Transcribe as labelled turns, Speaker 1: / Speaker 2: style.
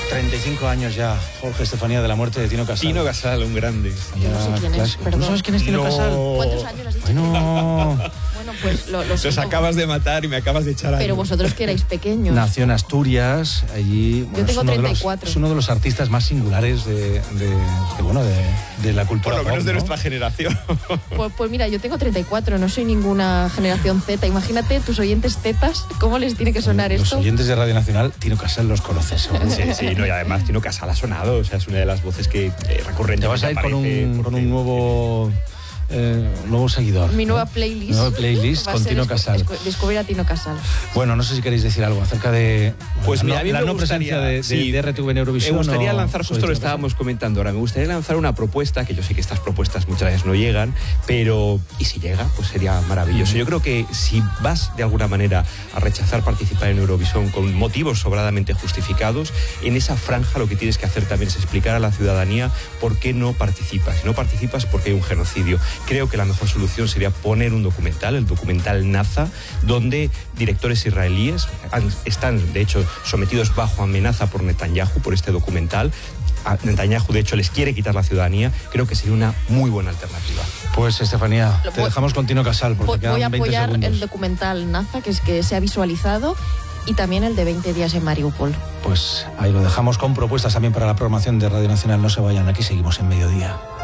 Speaker 1: 35 años ya, Jorge, Estefanía, de la muerte de Tino Casal.
Speaker 2: Tino Casal, un grande.
Speaker 3: Yo no sé quién es, perdón.
Speaker 1: ¿Tú sabes quién es Tino Casal?
Speaker 3: ¿Cuántos años has dicho?
Speaker 1: Bueno,
Speaker 3: Bueno, pues lo
Speaker 2: Los
Speaker 3: siento.
Speaker 2: acabas de matar y me acabas de echar a...
Speaker 3: Pero vosotros que erais pequeños.
Speaker 1: nació en Asturias, allí...
Speaker 3: Yo tengo
Speaker 1: es uno
Speaker 3: 34.
Speaker 1: Es uno de los artistas más singulares de la cultura
Speaker 2: Por lo menos
Speaker 1: pop,
Speaker 2: de
Speaker 1: ¿no?
Speaker 2: nuestra generación.
Speaker 3: Pues mira, yo tengo 34, no soy ninguna generación Z. Imagínate tus oyentes Zetas, ¿cómo les tiene que sonar
Speaker 1: Los
Speaker 3: esto?
Speaker 1: oyentes de Radio Nacional, Tino Casal los conoces, seguro.
Speaker 2: Sí, sí, no, y además Tino Casal ha sonado, o sea, es una de las voces que recurrentemente
Speaker 1: Te vas a ir con
Speaker 2: aparece
Speaker 1: un nuevo seguidor.
Speaker 3: Mi
Speaker 1: ¿no?
Speaker 3: nueva playlist.
Speaker 1: Nueva playlist
Speaker 3: va a
Speaker 1: con
Speaker 3: ser
Speaker 1: Tino Casal.
Speaker 3: Descubrir a Tino Casal.
Speaker 1: Bueno, no sé si queréis decir algo acerca de
Speaker 2: Pues mira, a mí
Speaker 1: la
Speaker 2: me
Speaker 1: no
Speaker 2: gustaría,
Speaker 1: presencia de RTV en Eurovisión.
Speaker 2: Me gustaría
Speaker 1: o
Speaker 2: lanzar, justo lo estábamos comentando ahora, me gustaría lanzar una propuesta, que yo sé que estas propuestas muchas veces no llegan, pero y si llega, pues sería maravilloso. Yo creo que si vas de alguna manera a rechazar participar en Eurovisión con motivos sobradamente justificados, en esa franja lo que tienes que hacer también es explicar a la ciudadanía por qué no participas. Si no participas, porque hay un genocidio. Creo que la mejor solución sería poner un documental, el documental Naza, donde directores israelíes están, de hecho, sometidos bajo amenaza por Netanyahu, por este documental. A Netanyahu, de hecho, les quiere quitar la ciudadanía. Creo que sería una muy buena alternativa.
Speaker 1: Pues, Estefanía, te dejamos con Tino Casal, porque
Speaker 3: Voy
Speaker 1: quedan
Speaker 3: a
Speaker 1: 20
Speaker 3: apoyar
Speaker 1: segundos.
Speaker 3: el documental Naza, que se ha visualizado, y también el de 20 días en Mariupol.
Speaker 1: Pues ahí lo dejamos con propuestas también para la programación de Radio Nacional. No se vayan, aquí seguimos en Mediodía.